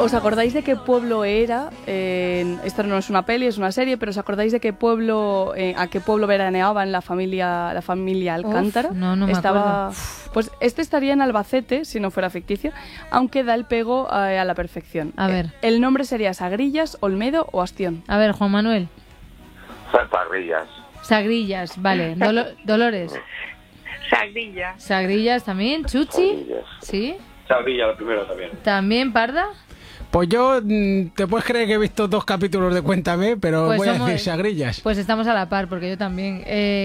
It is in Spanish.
¿Os acordáis de qué pueblo era? Esto no es una peli, es una serie, pero ¿os acordáis de qué pueblo, a qué pueblo veraneaban la familia Alcántara? No me acuerdo. Pues este estaría en Albacete, si no fuera ficticio, aunque da el pego a la perfección. A ver. El nombre sería Sagrillas, Olmedo o Astión. A ver, Juan Manuel. Sagrillas. Sagrillas, vale. Dolores. Sagrillas también. Chuchi. Sagrillas. Sí. Sagrillas, lo primero también. También Parda. Pues yo, te puedes creer que he visto 2 capítulos de Cuéntame, pero Pues voy a decir Sagrillas. Pues estamos a la par, porque yo también.